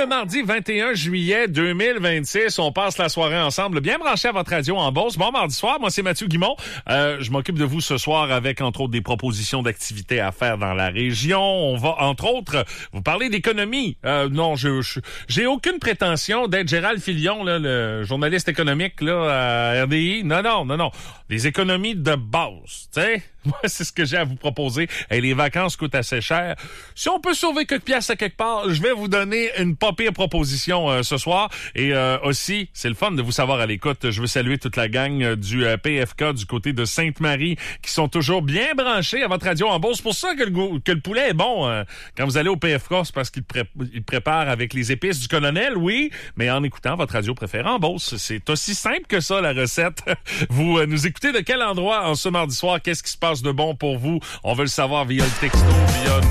mardi 21 juillet 2026. On passe la soirée ensemble. Bien branché à votre radio en Beauce. Bon mardi soir. Moi, c'est Mathieu Guimont. Je m'occupe de vous ce soir avec, entre autres, des propositions d'activités à faire dans la région. On va, entre autres, vous parler d'économie. Non, j'ai aucune prétention d'être Gérald Filion, là, le journaliste économique là, à RDI. Non. Des économies de base, tu sais. Moi, c'est ce que j'ai à vous proposer. Et les vacances coûtent assez cher. Si on peut sauver quelques piastres à quelque part, je vais vous donner une pas pire proposition ce soir. Et aussi, c'est le fun de vous savoir à l'écoute. Je veux saluer toute la gang du PFK du côté de Sainte-Marie qui sont toujours bien branchés à votre radio en Beauce. C'est pour ça que le poulet est bon. Quand vous allez au PFK, c'est parce qu'il prépare avec les épices du colonel, oui, mais en écoutant votre radio préférée en Beauce. C'est aussi simple que ça, la recette. Vous nous écoutez de quel endroit en ce mardi soir? Qu'est-ce qui se passe de bon pour vous? On veut le savoir via le texto, via